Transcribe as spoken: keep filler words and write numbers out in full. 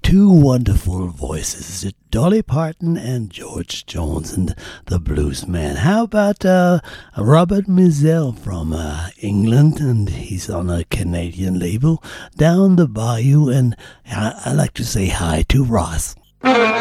two wonderful voices, Dolly Parton and George Jones and the Blues Man. How about uh, Robert Mizell from uh, England, and he's on a Canadian label, Down the Bayou, and I, I like to say hi to Ross.